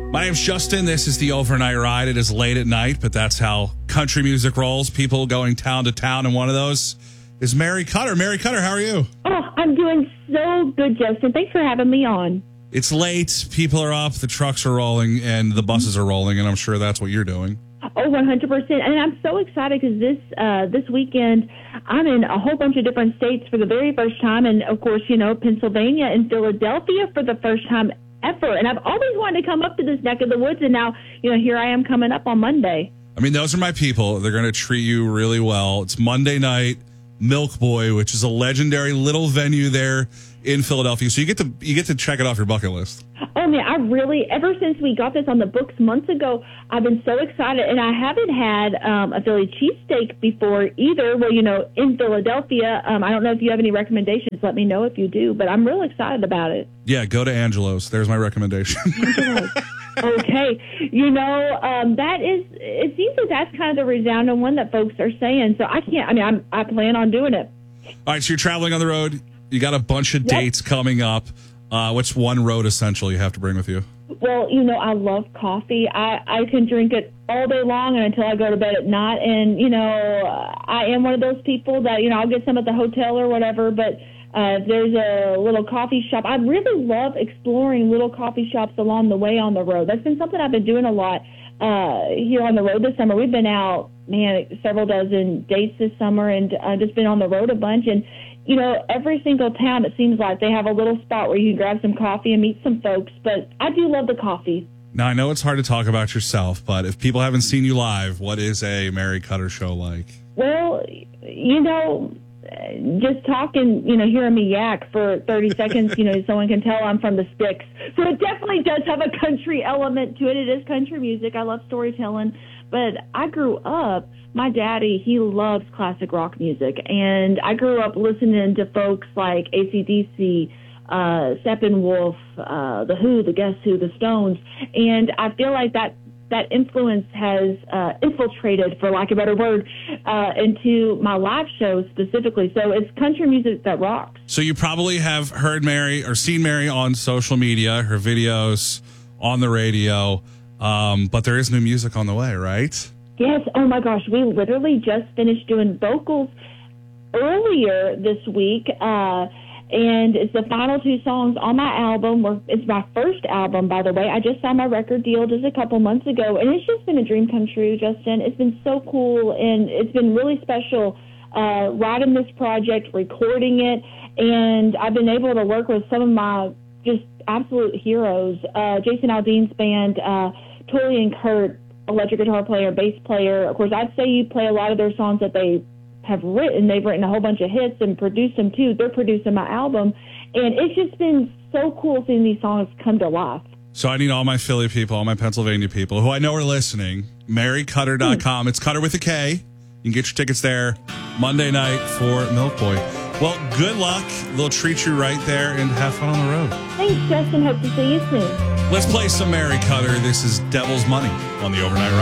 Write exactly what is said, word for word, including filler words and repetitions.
My name's Justin. This is the Overnight Ride. It is late at night, but that's how country music rolls. People going town to town, and one of those is Mary Cutter. Mary Cutter, how are you? Oh, I'm doing so good, Justin. Thanks for having me on. It's late. People are up. The trucks are rolling, and the buses are rolling, and I'm sure that's what you're doing. Oh, one hundred percent. And I'm so excited because this uh, this weekend, I'm in a whole bunch of different states for the very first time. And, of course, you know, Pennsylvania and Philadelphia for the first time ever. And I've always wanted to come up to this neck of the woods. And now, you know, here I am coming up on Monday. I mean, those are my people. They're going to treat you really well. It's Monday night, Milk Boy, which is a legendary little venue there in Philadelphia. So you get to you get to check it off your bucket list. Oh, man, I really, ever since we got this on the books months ago, I've been so excited. And I haven't had um, a Philly cheesesteak before either. Well, you know, in Philadelphia, um, I don't know if you have any recommendations. Let me know if you do. But I'm real excited about it. Yeah, go to Angelo's. There's my recommendation. Okay. You know, um, that is, it seems that that's kind of the resounding one that folks are saying. So I can't, I mean, I'm, I plan on doing it. All right, so you're traveling on the road. You got a bunch of Yep. dates coming up. Uh, what's one road essential you have to bring with you? Well, you know, I love coffee. I, I can drink it all day long and until I go to bed at night. And, you know, I am one of those people that, you know, I'll get some at the hotel or whatever, but uh, if there's a little coffee shop, I really love exploring little coffee shops along the way on the road. That's been something I've been doing a lot uh, here on the road this summer. We've been out, man, several dozen dates this summer and uh, just been on the road a bunch. And, you know, every single town, it seems like they have a little spot where you can grab some coffee and meet some folks. But I do love the coffee. Now, I know it's hard to talk about yourself, but if people haven't seen you live, what is a Mary Cutter show like? Well, you know, just talking, you know, hearing me yak for thirty seconds, you know, someone can tell I'm from the sticks. So it definitely does have a country element to it. It is country music. I love storytelling. But I grew up, my daddy, he loves classic rock music. And I grew up listening to folks like A C D C, uh, Steppenwolf, uh, The Who, The Guess Who, The Stones. And I feel like that that influence has uh, infiltrated, for lack of a better word, uh, into my live shows specifically. So it's country music that rocks. So you probably have heard Mary or seen Mary on social media, her videos, on the radio, um, but there is new music on the way, right? Yes. Oh, my gosh. We literally just finished doing vocals earlier this week, uh, and it's the final two songs on my album. It's my first album, by the way. I just signed my record deal just a couple months ago, and it's just been a dream come true, Justin. It's been so cool, and it's been really special uh, writing this project, recording it, and I've been able to work with some of my just absolute heroes. Uh, Jason Aldean's band, uh, Tully and Kurt, electric guitar player, bass player. Of course, I'd say you play a lot of their songs that they have written. They've written a whole bunch of hits and produced them too. They're producing my album. And it's just been so cool seeing these songs come to life. So I need all my Philly people, all my Pennsylvania people who I know are listening. Mary Cutter dot com. Mm. It's Cutter with a K. You can get your tickets there Monday night for Milk Boy. Well, good luck. They'll treat you right there and have fun on the road. Thanks, Justin. Hope to see you soon. Let's play some Mary Cutter. This is Devil's Money on the Overnight Ride.